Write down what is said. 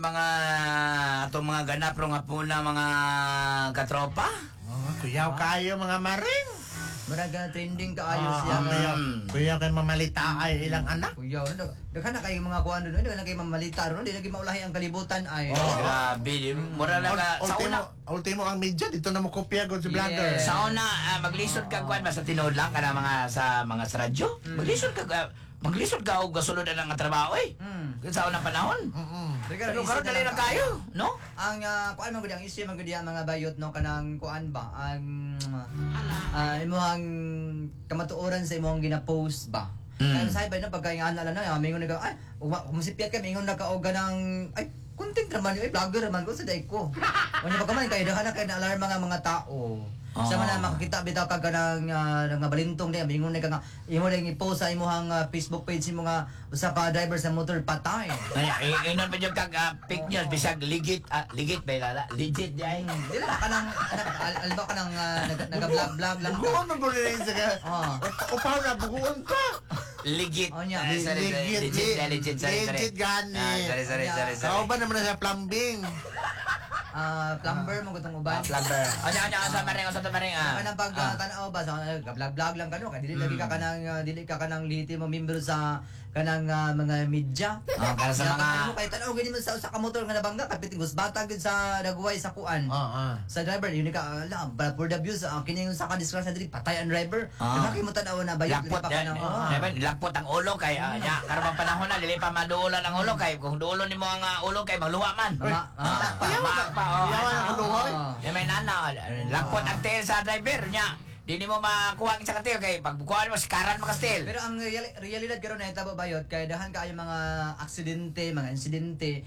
Mga atong mga ganap ro nga po na mga katropa. Kuyaw kayo mga maring. Maraga trending kaayo siya. Kuyaw kay mamalita ay ilang anak. Kuya, daghan na kay mga kuan doon, daghan na kay mamalita ron, di lagi maulahi ang kalibutan ay. Grabe, mura lang ka sa una. Ultimo ang media dito na mo kopya gud si vlogger. Yes. Sa una, maglisod ka kuan basta tinuod lang ka na sa mga sa radyo. Maglisod ka og gasulod na nga trabaho eh. Sa unang panahon. Pero karon dali na kayo, no? Ang kuan man gud ang isip man gud ang mga bayot no kanang kuan ba ang imong kamatuoran sa imong gina-post ba. Kaya sa iba na pagkaingan ala na mingon na ay umusipyat ka mingon na ka og ganang ay content naman ay vlogger naman ko sa day ko. Ano ba kaman kay daghan na kay na-alarm mga tao. Sa man makakita bitaw ka ganang nga balintong diya mingon na ka nga imo lang i-post sa imong Facebook page mo nga usa ka driver sa motor patay. Kaya inon pa yung pick news bisag legit ba lala legit jay. Dili ba kanang alba kanang naga-vlog lang ka. Bugon man gud rin sa. Upaw na bugon ka. Legit. Oh, nya. Legit. Legit gani. Sorry. Sao ba naman na sa plumbing? Plumber mo gutong uban. Plumber. Anya sa maring. Kanang pag tanaw ba sa vlog lang kano kay dili lagi ka kanang liti mo membro sa kanang mga media. Para sa mga kay tanaw gani mo sa usa ka motor nga nabangga kapit gus bata gud sa dagway sa kuan. Sa driver yun ka ala for the views kini sa ka disgrasya dili patay ang driver. Diba kay mo tanaw na bayot lakpot pa kanang lakpot ang ulo kay nya karon panahon na dili pa maduulan ang ulo kay kung duulon nimo ang ulo kay magluwa man. Yawan ang luhoy. May nana lakpot ang tail sa driver nya. Di mo makuha ang isa ka tail kay pagbukuhan mo sikaran mo ka tail. Pero ang realidad karon na hitabo bayot kay dahan kaayo mga aksidente, mga insidente